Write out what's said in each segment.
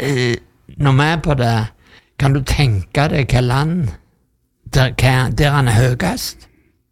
når vi på det, kan du tenke deg hva land der han høyest?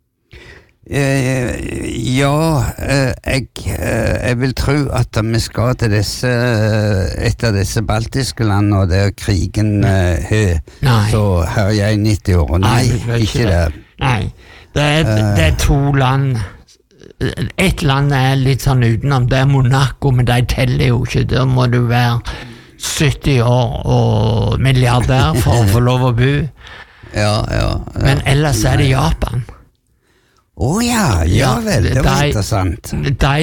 Jeg vil tro at vi skal til et av disse baltiske landene der krigen så herjer i 90 år. Nei, ikke det. Nei, det er 2 land. Et land er litt sånn utenom, det er Monaco, men de teller jo ikke. Der må du være 70 år og milliardær for å få lov å bo. Men ellers er det Japan. Ja vel, det var interessant.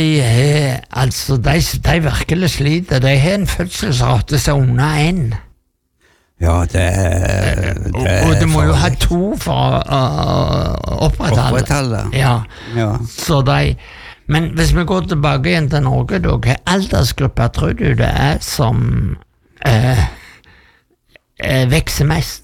De virkelig sliter. De har en fødselsrate som under 1. Ja, det og du må jo ha 2 for å opprettholde. Ja. Så men hvis vi går tilbake igjen til Norge, da, hva aldersgrupper tror du det er som vekser mest?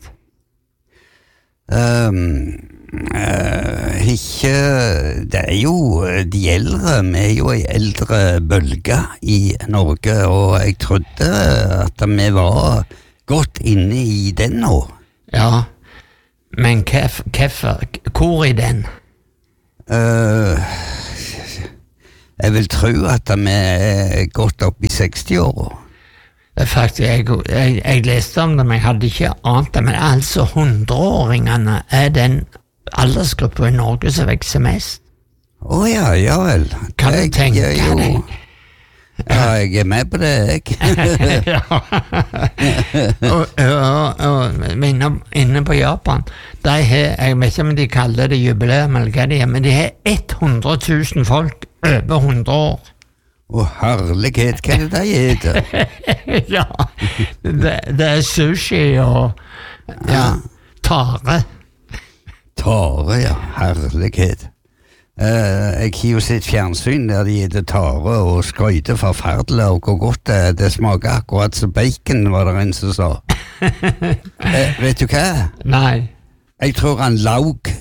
Ikke, det er jo de eldre, vi er jo en eldre bølge i Norge, og jeg trodde at vi var godt inne i den nå. Ja, men hvor i den? Jeg vil tro at vi er godt opp i 60-årene. Faktisk, jeg leste om det, men jeg hadde ikke ant det, men altså 100-åringene er den aldersgruppen i Norge som vekser mest. Ja vel. Kan du tenke deg? Ja, jeg er med på det, jeg. Inne på Japan, jeg vet ikke om de kaller det jubileum eller hva de er, men de har 100 000 folk over 100 år. Herlighet, hva er det de heter? Ja, det er sushi og tare. Tare, ja, herlighet. Jeg har jo sett fjernsyn der de heter tare og skøyter forferdelig og hvor godt det smaker akkurat som bacon, var det en som sa. Vet du hva? Nei. Jeg tror han laug